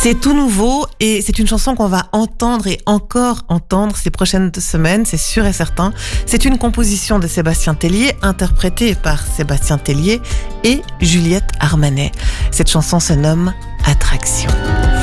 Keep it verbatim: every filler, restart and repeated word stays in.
C'est tout nouveau et c'est une chanson qu'on va entendre et encore entendre ces prochaines semaines, c'est sûr et certain. C'est une composition de Sébastien Tellier, interprétée par Sébastien Tellier et Juliette Armanet. Cette chanson se nomme Attraction.